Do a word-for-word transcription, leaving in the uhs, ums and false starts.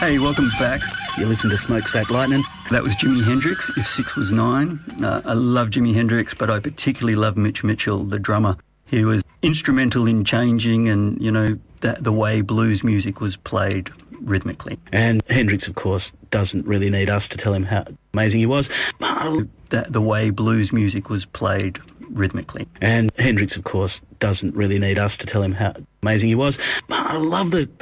Hey, welcome back. You listen to Smokestack Lightning. That was Jimi Hendrix, If Six Was Nine. Uh, I love Jimi Hendrix, but I particularly love Mitch Mitchell, the drummer. He was instrumental in changing and, you know, that, the way blues music was played rhythmically. And Hendrix, of course, doesn't really need us to tell him how amazing he was. That, the way blues music was played rhythmically. And Hendrix, of course, doesn't really need us to tell him how amazing he was. I love the